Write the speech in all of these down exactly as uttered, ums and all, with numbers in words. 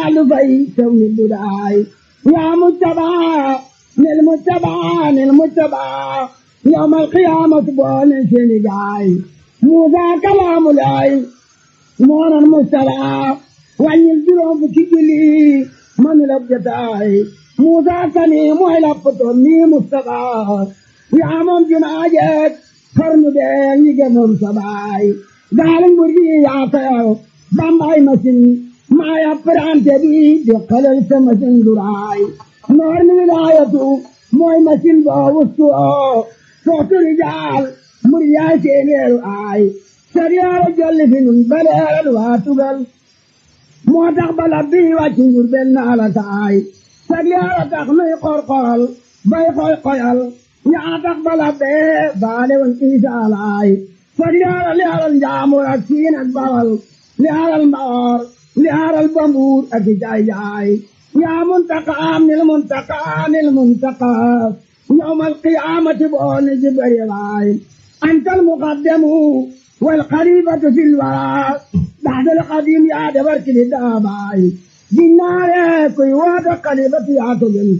dalu fay taw ni dudaay yaa mujtaba nil mujtaba nil mujtaba yawmal qiyaamati boole seeni gaay Muusa kalaamu laay moonan mustala wàññil juróom fukki julli manu la jotaay Muusa kani mooy la poto mi Mustafa yaa moom junaajeek xarnu bee ñi gënoon sabaay gaal nguur gi yaa tayo bambaay masin maa ya prante bi di xalal sa masin duraay noor ni wilaayatu mooy masin boo wustu oo sootu rijaal mur yaay seeneeru aay sariyaara jolli fi nun baleeral waa tugal moo tax bala bi wàcc nguur benn ala taay sariyaara tax nuy qorqoral bay xoy xoyal yaa tax bala bee baale woon Isa alaay sariyaara li alal njaamur ak siin ak bawal li alal mbaor li alal bambuur ak jaay jaay yaa muntaqaam nil muntaqaa nil muntaqaa yawmal qiyaamati booni jibari waay antal muqaddamu wal xalifatu fil waraa ba'dal qadiim yaa dabar kili daabaay dinnaare kuy waata xalifatu yaa ko gën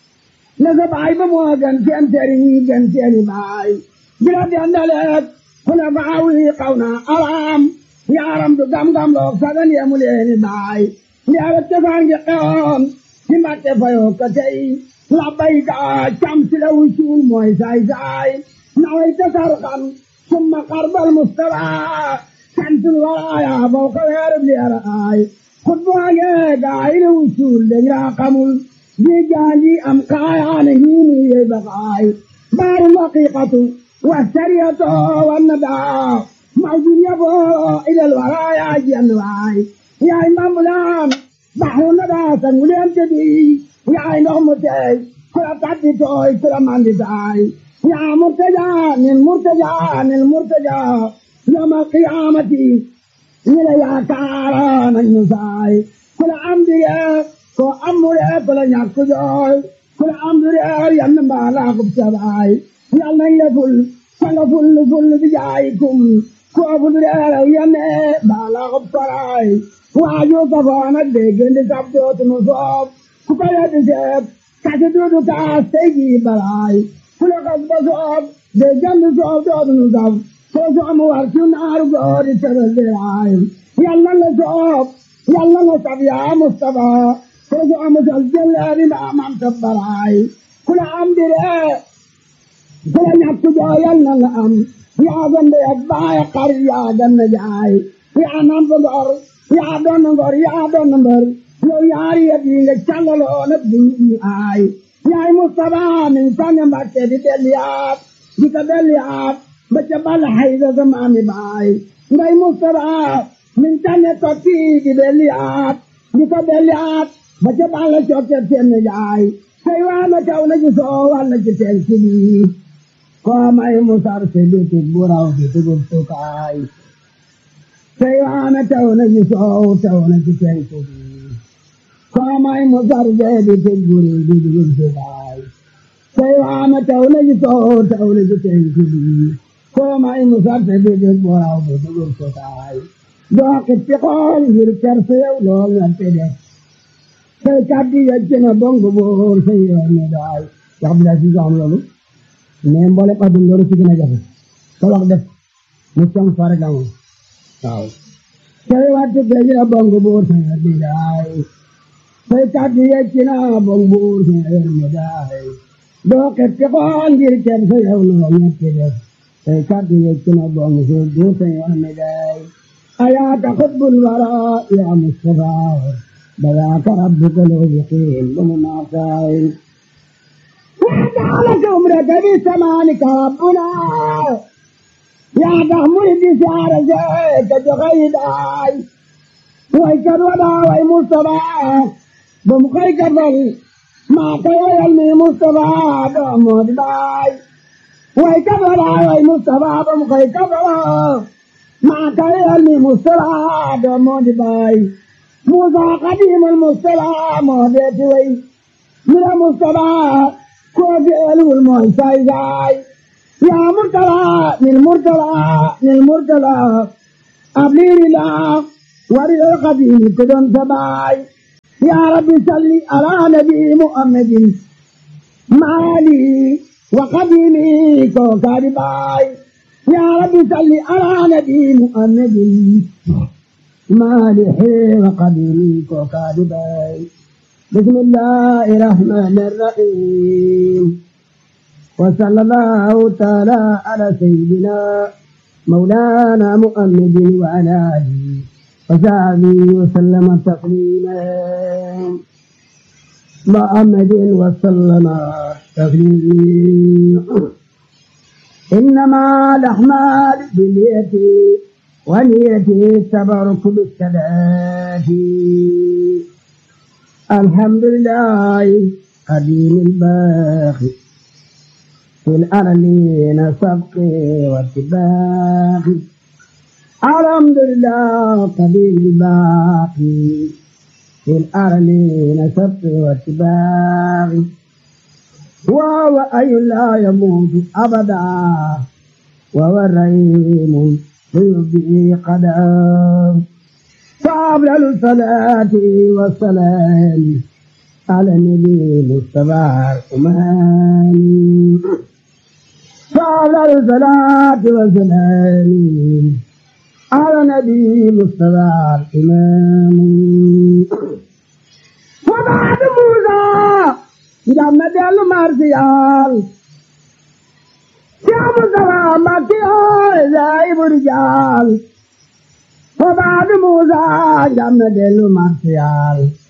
la sa baay ba moo gën seen sëriñ gën seeni baay bila dendaleek kuna baawi xawna alaam yaaram du gam-gam loog sagan yemu leeni baay ndiara cosaan gi xewoon ci Mbàkke fayoo ko tey labbayka cam si la wusuul mooy saay saay naway tasar xam summa xarbal mustafa santul waraaya boo ko weerub liara aay xutbaange gaay la wusuul dañ raa xamul di gaanji am kaayaane hiinu yey bakaay baaru laqiqatu wa sariyatu wa nadaa mawjun yaboo ilal waraaya jenn waay yaay mambulaan baxru nadaa sanguleen tedi yaay ndox mu teey kula taddi tooy kula mandi taay yaa murtaja nil murtaja nil murtaja yawmal qiyaamati ñi la yaakaara nañu saay kula am dire ko amure kula ñàkk jooy kula am dire yann mbaala xub sabaay yal nañ la ful sanga ful ful bi jaayikum ko ful dire yanne mbaala xub saraay waaju kafaana déggandi sab dootu nu soob ku ko yeddi seeb kasi duudu kaas tey jii balaay ku la kas ba soob déggandi soob dootu nu soob soo soomu war ci naaru goori tebel diraay yàlla la soob yàlla la sab yaa Mustafa soo soomu sal jëleeri ma amam tabbaraay ku la am dire ku la ñàkk joo yàlla la am yaa gande ak baay xar yaa ganna jaay yaa nam fa ngor yaa doon ngor yaa doon mbër yow yaari yet yi nga càllaloo nag di aay yaay Mustafa min sànni Mbàkke di delliyaat di ko delliyaat ba ca bal hayda sa maami baay ngay Mustafa min sànni tokki di delliyaat di ko delliyaat ba ca bal cokke seen jaay say waana kaw na ci soo walla ci teen si bi koo may musar si biti buraw di dugub sukaay say waana taw na ci soow taw na ci teen si bi koo may musar see biti buri di dugub sukaay say waana taw na ci soow taw na ci teen si bi koo may musar si biti buraw di dugub sukaay doo xippi xool ngir kerse yow lool nga te def say kàddu yecc na bongo boor say yoon ne daay wax bi laa si am loolu mais mboole pas dum loolu si gën a jafe sa wax def mu cong fare la moom waaw say wattu gëj na bongo boor say yoon ne daay say kàddu yecc na bongo boor say yoon ne daay doo xippi xool ngir kerse yow lool nga te def say kàddu yecc na bongo boor say yoon ne daay ayaaka xutbul wara ya Mustafa بذاك ربك لو يقيم بمناصائل وجعلك عمرك بسمانك ربنا يا تحمل بسعر زيك جغيداي ويكر ودا وي مصطفى بمخيك بل ما كيالني مصطفى بمود باي ويكر ودا وي مصطفى بمخيك بل ما كيالني مصطفى بمود باي موسى قديم المصطفى مهديت وي من المصطفى كوفي ألو المعسى زاي يا مرتلى للمرتلى للمرتلى أبلير الله ورد القديم كدن سباي يا رب صل على نبي محمد مالي وقديمي كوكب باي يا رب صل على نبي محمد مالي وقديمي كوكب باي بسم الله الرحمن الرحيم وصلى الله تعالى على سيدنا مولانا محمد وعلى آله وصحبه وسلم تسليما محمد وسلم تسليما إنما الأعمال بالنية ونية التبرك بالصلاة الحمد لله قديم الباقي في الأرضين سبق واتباق الحمد لله قديم الباقي في الأرضين سبق واتباق وهو أي لا يموت أبدا وهو الرحيم ليبدئ قدام فأفضل الصلاة والسلام على النبي المصطفى الأمام فأفضل الصلاة والسلام على النبي المصطفى الإمام وبعد موسى جمد المرسيال يا مصطفى مكي زائب الرجال وبعد موسى جمد المرسيال